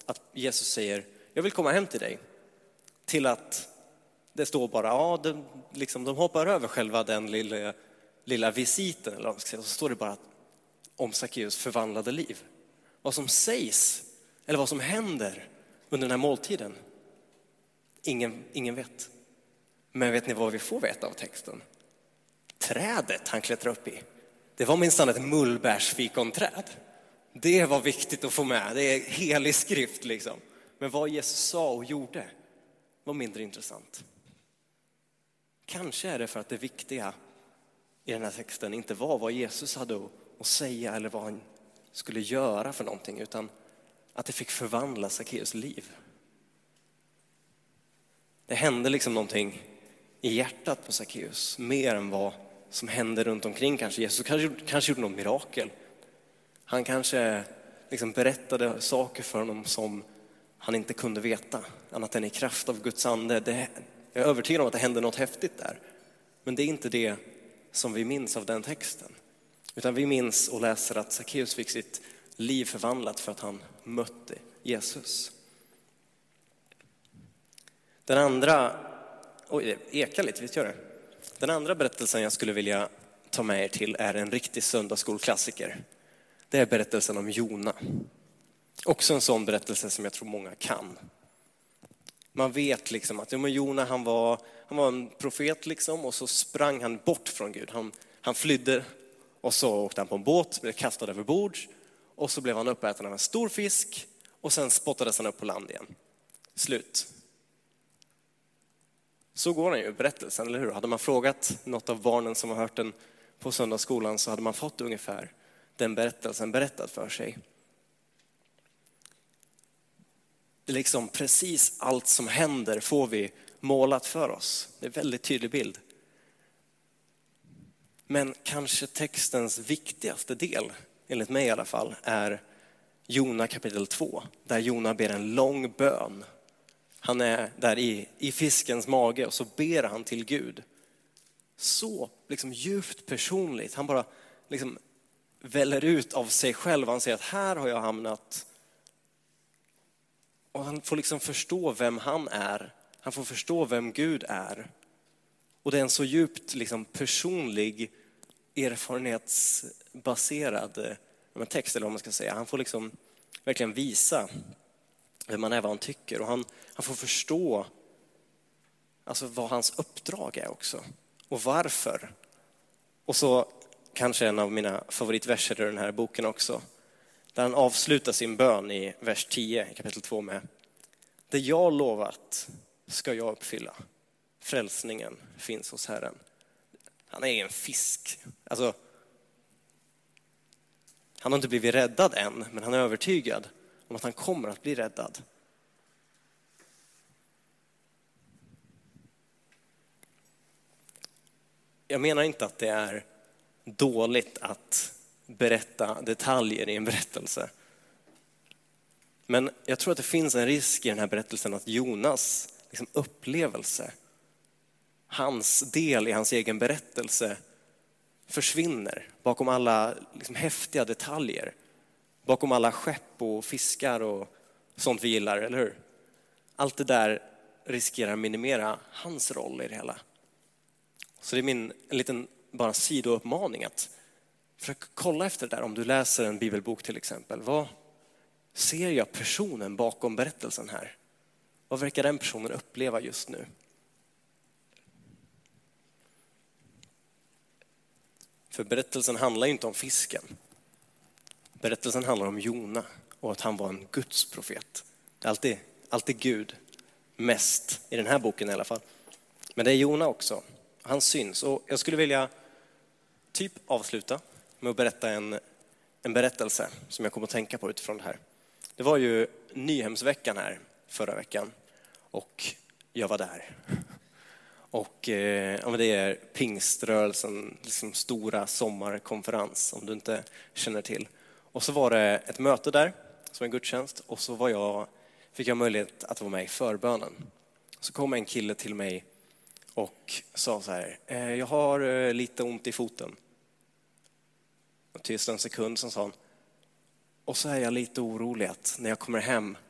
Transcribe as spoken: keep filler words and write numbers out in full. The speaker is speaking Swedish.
att Jesus säger, jag vill komma hem till dig, till att det står bara, ja, de, liksom, de hoppar över själva den lilla, lilla visiten, eller vad man ska säga, så står det bara om Sackeus förvandlade liv. Vad som sägs, eller vad som händer under den här måltiden, ingen, ingen vet. Men vet ni vad vi får veta av texten? Trädet han klättrar upp i, det var minst ett mullbärsfikonträd. Det var viktigt att få med, det är helig skrift liksom. Men vad Jesus sa och gjorde var mindre intressant. Kanske är det för att det viktiga i den här texten inte var vad Jesus hade att säga eller vad han skulle göra för någonting, utan att det fick förvandla Sackeus liv. Det hände liksom någonting i hjärtat på Sackeus, mer än vad som hände runt omkring. Kanske Jesus kanske, kanske gjorde något mirakel. Han kanske liksom berättade saker för honom som han inte kunde veta, annat än i kraft av Guds ande. Det, jag är övertygad om att det hände något häftigt där. Men det är inte det som vi minns av den texten. Utan vi minns och läser att Sackeus fick sitt liv förvandlat för att han mötte Jesus. Den andra, oj det ekar lite, visst gör det? Den andra berättelsen jag skulle vilja ta med er till är en riktig söndagsskolklassiker. Det är berättelsen om Jona. Också en sån berättelse som jag tror många kan. Man vet liksom att ja, men Jona han var, han var en profet liksom, och så sprang han bort från Gud. Han, han flydde och så åkte han på en båt, blev kastad över bord och så blev han uppäten av en stor fisk och sen spottades han upp på land igen. Slut. Så går den ju berättelsen, eller hur? Hade man frågat något av barnen som har hört den på söndagsskolan så hade man fått ungefär den berättelsen berättad för sig. Det är liksom precis allt som händer får vi målat för oss. Det är en väldigt tydlig bild. Men kanske textens viktigaste del, enligt mig i alla fall, är Jona kapitel två. Där Jona ber en lång bön. Han är där i, i fiskens mage och så ber han till Gud. Så liksom djupt personligt. Han bara liksom väller ut av sig själv. Han säger att här har jag hamnat. Och han får liksom förstå vem han är. Han får förstå vem Gud är. Och det är en så djupt liksom personlig, erfarenhetsbaserad text, eller vad man ska säga. Han får liksom verkligen visa vem man är, vad han tycker. Och han, han får förstå alltså vad hans uppdrag är också. Och varför. Och så kanske en av mina favoritverser i den här boken också. Där han avslutar sin bön i vers tio i kapitel två med: det jag lovat ska jag uppfylla. Frälsningen finns hos Herren. Han är en fisk. Alltså, han har inte blivit räddad än, men han är övertygad om att han kommer att bli räddad. Jag menar inte att det är dåligt att berätta detaljer i en berättelse. Men jag tror att det finns en risk i den här berättelsen att Jonas liksom upplevelse, hans del i hans egen berättelse försvinner bakom alla liksom häftiga detaljer. Bakom alla skepp och fiskar och sånt vi gillar, eller hur? Allt det där riskerar minimera hans roll i det hela. Så det är min en liten bara sidouppmaning att försöka kolla efter det där. Om du läser en bibelbok till exempel, vad ser jag personen bakom berättelsen här? Vad verkar den personen uppleva just nu? För berättelsen handlar ju inte om fisken. Berättelsen handlar om Jona och att han var en Guds profet. Det är alltid, alltid Gud mest i den här boken i alla fall. Men det är Jona också. Han syns. Och jag skulle vilja typ avsluta med att berätta en, en berättelse som jag kommer att tänka på utifrån det här. Det var ju Nyhemsveckan här förra veckan och jag var där. Och eh, det är pingströrelsen, liksom stora sommarkonferens om du inte känner till. Och så var det ett möte där som en gudstjänst och så var jag, fick jag möjlighet att vara med i förbönen. Så kom en kille till mig och sa så här: eh, jag har eh, lite ont i foten. Och tyst en sekund så sa han: och så är jag lite orolig att när jag kommer hem